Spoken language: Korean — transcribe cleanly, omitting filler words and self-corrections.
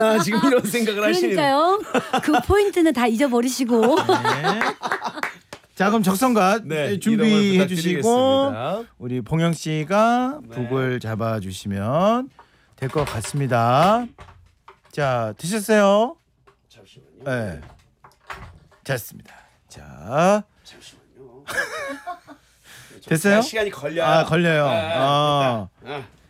지금 이런 생각을 하시는. 그러니까요. 그 포인트는 다 잊어버리시고. 네. 자 그럼 적성갓 네, 준비해 이름을 주시고 부탁드리겠습니다. 우리 봉영 씨가 네. 북을 잡아 주시면 될 것 같습니다. 자 드셨어요? 잠시만요. 네. 됐습니다. 자 잠시만요. 됐어요? 시간이 걸려요. 아 걸려요. 아,